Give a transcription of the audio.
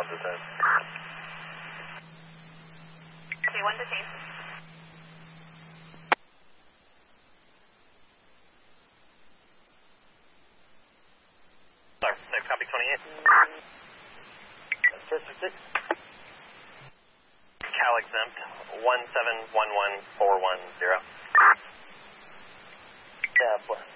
1 to 10. Okay, 1 to 10. Sorry, next copy 28. Chester 6. Cal exempt 1711410. Yeah,